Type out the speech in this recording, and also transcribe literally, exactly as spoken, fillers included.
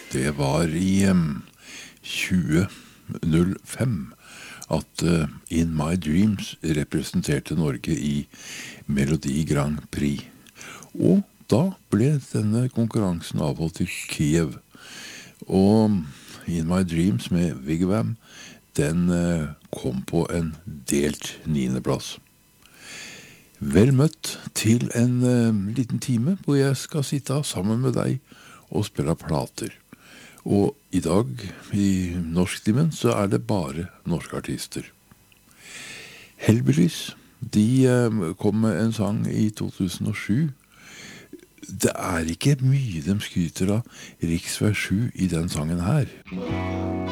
Det var i um, tjue null fem at uh, In My Dreams representerte Norge i Melodi Grand Prix. Og da ble denne konkurransen avholdt i Kiev. Og In My Dreams med Wigwam, den uh, kom på en delt niendeplass. Vel møtt til en uh, liten time hvor jeg skal sitte sammen med deg og spille plater. Og i dag, i norsktimen, så er det bare norske artister. Hellbillies, de uh, kom med en sang i to tusen og sju. Det er ikke mye de skryter av riksvei sju i den sangen her.